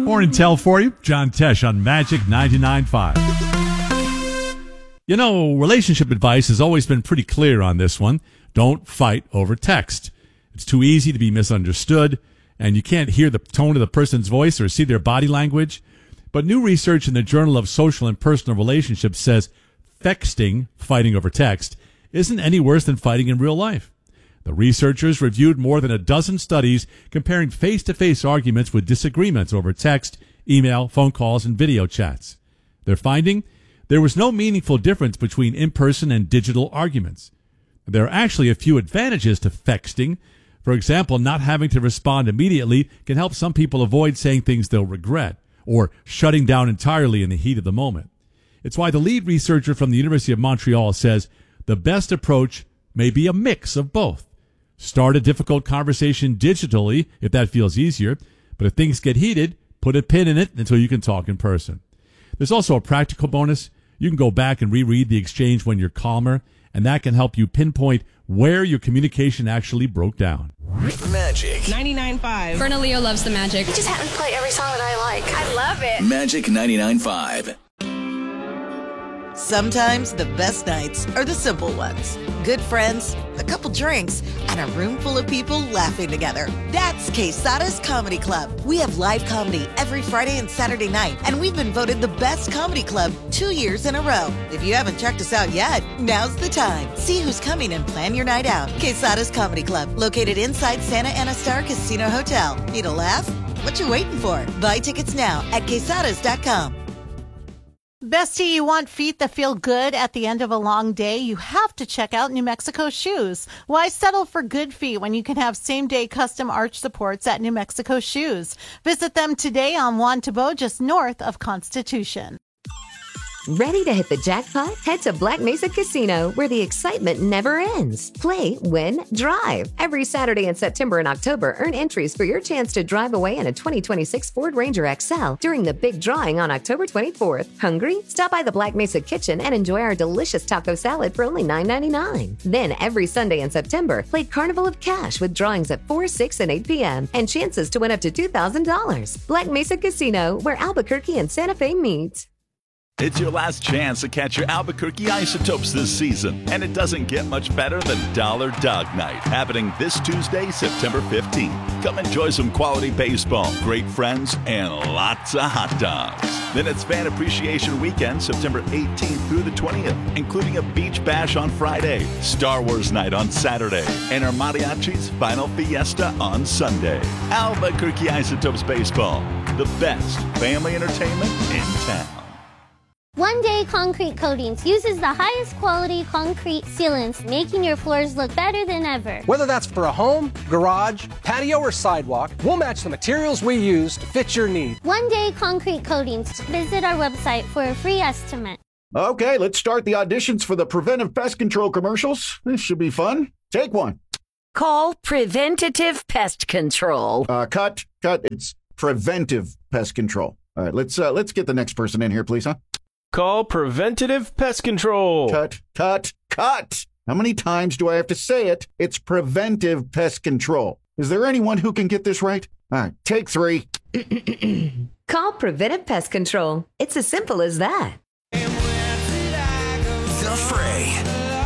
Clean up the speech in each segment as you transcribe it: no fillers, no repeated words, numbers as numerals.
More intel for you. John Tesh on Magic 99.5. You know, relationship advice has always been pretty clear on this one. Don't fight over text. It's too easy to be misunderstood, and you can't hear the tone of the person's voice or see their body language. But new research in the Journal of Social and Personal Relationships says texting, fighting over text, isn't any worse than fighting in real life. The researchers reviewed more than a dozen studies comparing face-to-face arguments with disagreements over text, email, phone calls, and video chats. Their finding? There was no meaningful difference between in-person and digital arguments. There are actually a few advantages to texting. For example, not having to respond immediately can help some people avoid saying things they'll regret, or shutting down entirely in the heat of the moment. It's why the lead researcher from the University of Montreal says the best approach may be a mix of both. Start a difficult conversation digitally if that feels easier, but if things get heated, put a pin in it until you can talk in person. There's also a practical bonus. You can go back and reread the exchange when you're calmer, and that can help you pinpoint where your communication actually broke down. Magic 99.5. Berna Leo loves the Magic. You just happen to play every song that I like. I love it. Magic 99.5. Sometimes the best nights are the simple ones. Good friends, a couple drinks, and a room full of people laughing together. That's Quesada's Comedy Club. We have live comedy every Friday and Saturday night, and we've been voted the best comedy club 2 years in a row. If you haven't checked us out yet, now's the time. See who's coming and plan your night out. Quesada's Comedy Club, located inside Santa Ana Star Casino Hotel. Need a laugh? What you waiting for? Buy tickets now at quesadas.com. Bestie, you want feet that feel good at the end of a long day? You have to check out New Mexico Shoes. Why settle for good feet when you can have same-day custom arch supports at New Mexico Shoes? Visit them today on Juan Tabo, just north of Constitution. Ready to hit the jackpot? Head to Black Mesa Casino, where the excitement never ends. Play, win, drive. Every Saturday in September and October, earn entries for your chance to drive away in a 2026 Ford Ranger XL during the big drawing on October 24th. Hungry? Stop by the Black Mesa Kitchen and enjoy our delicious taco salad for only $9.99. Then, every Sunday in September, play Carnival of Cash with drawings at 4, 6, and 8 p.m. and chances to win up to $2,000. Black Mesa Casino, where Albuquerque and Santa Fe meet. It's your last chance to catch your Albuquerque Isotopes this season, and it doesn't get much better than Dollar Dog Night, happening this Tuesday, September 15th. Come enjoy some quality baseball, great friends, and lots of hot dogs. Then it's Fan Appreciation Weekend, September 18th through the 20th, including a beach bash on Friday, Star Wars Night on Saturday, and our Mariachi's Final Fiesta on Sunday. Albuquerque Isotopes Baseball, the best family entertainment in town. One Day Concrete Coatings uses the highest quality concrete sealants, making your floors look better than ever. Whether that's for a home, garage, patio, or sidewalk, we'll match the materials we use to fit your needs. One Day Concrete Coatings. Visit our website for a free estimate. Okay, let's start the auditions for the Preventive Pest Control commercials. This should be fun. Take one. Call Preventative Pest Control. Cut. It's Preventive Pest Control. All right, let's get the next person in here, please, huh? Call Preventative Pest Control. Cut. How many times do I have to say it? It's Preventive Pest Control. Is there anyone who can get this right? All right, take 3. Call Preventive Pest Control. It's as simple as that. The Fray.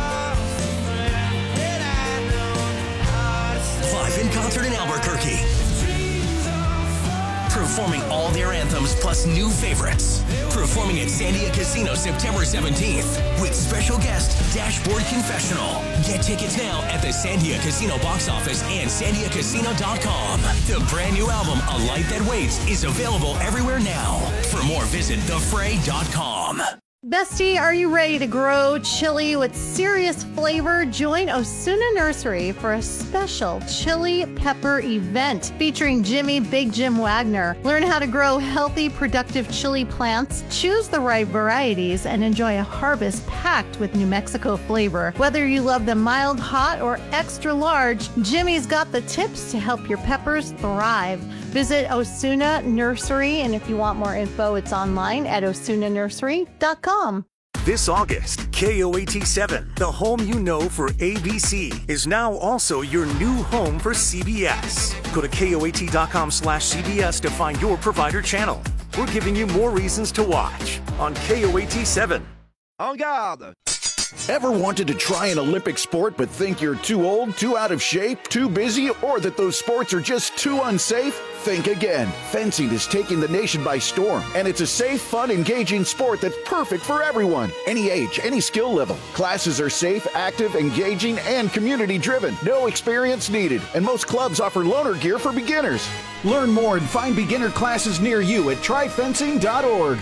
Live in concert in Albuquerque. Performing all their anthems plus new favorites. Performing at Sandia Casino September 17th with special guest Dashboard Confessional. Get tickets now at the Sandia Casino box office and sandiacasino.com. The brand new album A Light That Waits is available everywhere now. For more, visit thefray.com. Bestie, are you ready to grow chili with serious flavor? Join Osuna Nursery for a special chili pepper event featuring Jimmy Big Jim Wagner. Learn how to grow healthy, productive chili plants, choose the right varieties, and enjoy a harvest packed with New Mexico flavor. Whether you love them mild, hot, or extra large, Jimmy's got the tips to help your peppers thrive. Visit Osuna Nursery, and if you want more info, it's online at osunanursery.com. This August, KOAT7, the home you know for ABC, is now also your new home for CBS. Go to KOAT.com/CBS to find your provider channel. We're giving you more reasons to watch on KOAT7. En garde! Ever wanted to try an Olympic sport but think you're too old, too out of shape, too busy, or that those sports are just too unsafe? Think again. Fencing is taking the nation by storm, and it's a safe, fun, engaging sport that's perfect for everyone. Any age, any skill level. Classes are safe, active, engaging, and community-driven. No experience needed, and most clubs offer loaner gear for beginners. Learn more and find beginner classes near you at tryfencing.org.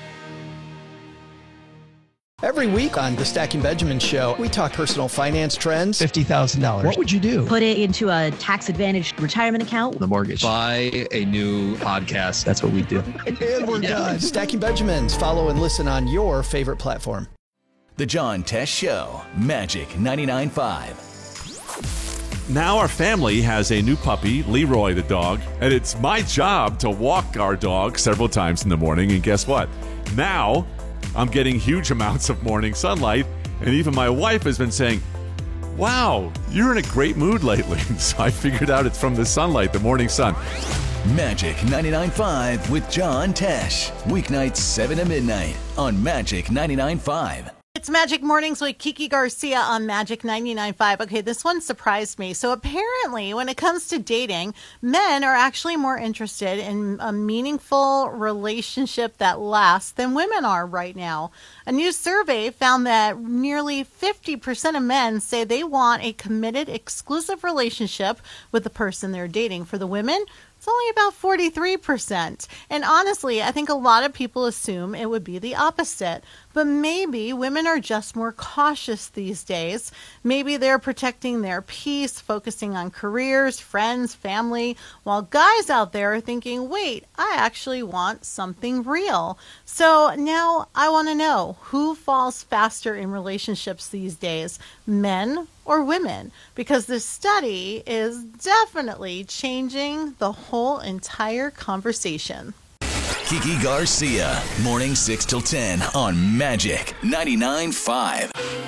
Every week on the Stacking Benjamin Show, we talk personal finance trends. $50,000. What would you do? Put it into a tax-advantaged retirement account. The mortgage. Buy a new podcast. That's what we do. And we're done. Stacking Benjamins. Follow and listen on your favorite platform. The John Tesh Show, Magic 99.5. Now our family has a new puppy, Leroy the dog, and it's my job to walk our dog several times in the morning. And guess what? Now I'm getting huge amounts of morning sunlight, and even my wife has been saying, wow, you're in a great mood lately. So I figured out it's from the sunlight, the morning sun. Magic 99.5 with John Tesh. Weeknights 7 to midnight on Magic 99.5. It's Magic Mornings with Kiki Garcia on Magic 99.5. Okay, this one surprised me. So apparently, when it comes to dating, men are actually more interested in a meaningful relationship that lasts than women are right now. A new survey found that nearly 50% of men say they want a committed, exclusive relationship with the person they're dating. For the women, it's only about 43%. And honestly, I think a lot of people assume it would be the opposite. But maybe women are just more cautious these days. Maybe they're protecting their peace, focusing on careers, friends, family, while guys out there are thinking, wait, I actually want something real. So now I want to know, who falls faster in relationships these days, men or women? Because this study is definitely changing the whole entire conversation. Kiki Garcia, morning 6 till 10 on Magic 99.5.